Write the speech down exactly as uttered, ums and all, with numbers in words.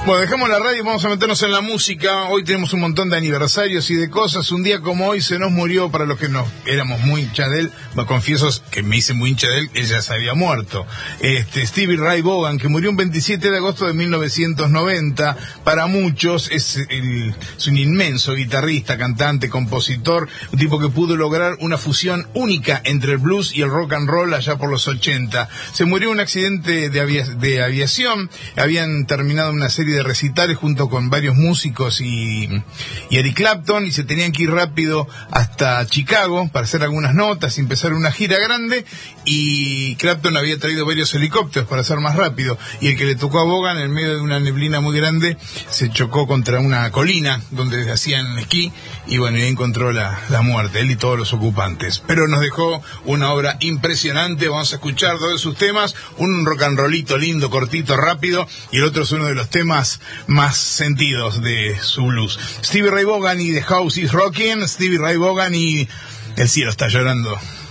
Bueno, dejamos la radio y vamos a meternos en la música. Hoy tenemos un montón de aniversarios y de cosas. Un día como hoy se nos murió, para los que no éramos muy hinchas de él, me confieso que me hice muy hincha de él, ella se había muerto. Este, Stevie Ray Vaughan, que murió un veintisiete de agosto de mil novecientos noventa. Para muchos es, el, es un inmenso guitarrista, cantante, compositor, un tipo que pudo lograr una fusión única entre el blues y el rock and roll allá por los ochenta. Se murió en un accidente de, avia, de aviación. Habían terminado una serie de recitales junto con varios músicos y, y Eric Clapton, y se tenían que ir rápido hasta Chicago para hacer algunas notas y empezar una gira grande, y Clapton había traído varios helicópteros para hacer más rápido, y el que le tocó a Vaughan, en medio de una neblina muy grande, se chocó contra una colina donde hacían esquí, y bueno, ahí encontró la, la muerte, él y todos los ocupantes. Pero nos dejó una obra impresionante. Vamos a escuchar dos de sus temas, un rock and rollito lindo, cortito, rápido, y el otro es uno de los temas más sentidos de su blues. Stevie Ray Vaughan y The House is Rocking, Stevie Ray Vaughan y El cielo está llorando.